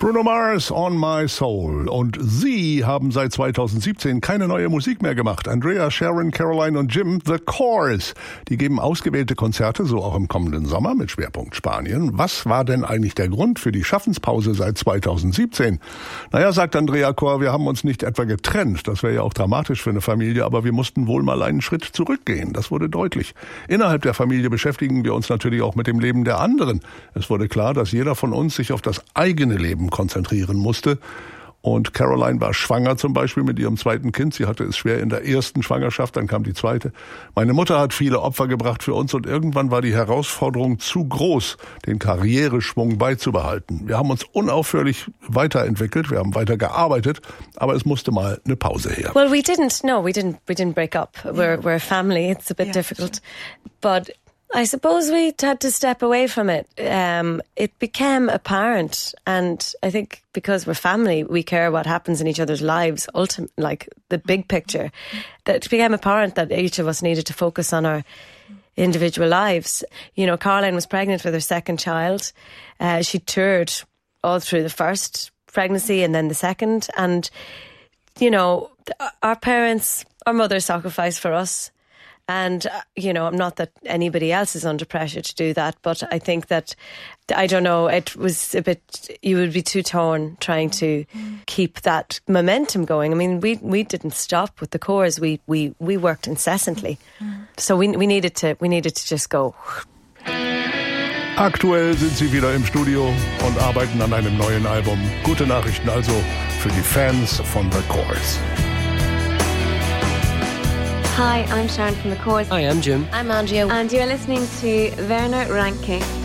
Bruno Mars, On My Soul. Und sie haben seit 2017 keine neue Musik mehr gemacht. Andrea, Sharon, Caroline und Jim, The Corrs. Die geben ausgewählte Konzerte, so auch im kommenden Sommer mit Schwerpunkt Spanien. Was war denn eigentlich der Grund für die Schaffenspause seit 2017? Naja, sagt Andrea Corr, wir haben uns nicht etwa getrennt. Das wäre ja auch dramatisch für eine Familie, aber wir mussten wohl mal einen Schritt zurückgehen. Das wurde deutlich. Innerhalb der Familie beschäftigen wir uns natürlich auch mit dem Leben der anderen. Es wurde klar, dass jeder von uns sich auf das eigene Leben konzentrieren musste. Und Caroline war schwanger zum Beispiel mit ihrem zweiten Kind. Sie hatte es schwer in der ersten Schwangerschaft, dann kam die zweite. Meine Mutter hat viele Opfer gebracht für uns und irgendwann war die Herausforderung zu groß, den Karriereschwung beizubehalten. Wir haben uns unaufhörlich weiterentwickelt, wir haben weiter gearbeitet, aber es musste mal eine Pause her. Well, we didn't break up. We're a family. It's a bit difficult. But I suppose we had to step away from it. It became apparent, and I think because we're family, we care what happens in each other's lives, like the big picture. That it became apparent that each of us needed to focus on our individual lives. You know, Caroline was pregnant with her second child. She toured all through the first pregnancy and then the second. And, you know, our mother sacrificed for us. And, you know, not that anybody else is under pressure to do that, but I think that, I don't know, it was a bit, you would be too torn trying to keep that momentum going. I mean, we didn't stop with the Corrs. We worked incessantly. So we needed to just go. Aktuell sind sie wieder im Studio und arbeiten an einem neuen Album. Gute Nachrichten also für die Fans von The Corrs. Hi, I'm Sharon from The Corrs. Hi, I'm Jim. I'm Andrea. And you're listening to Werner Ranke.